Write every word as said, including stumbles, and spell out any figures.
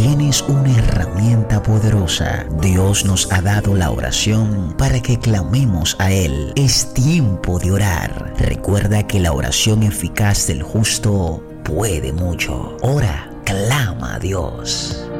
Tienes una herramienta poderosa. Dios nos ha dado la oración para que clamemos a Él. Es tiempo de orar. Recuerda que la oración eficaz del justo puede mucho. Ora, clama a Dios.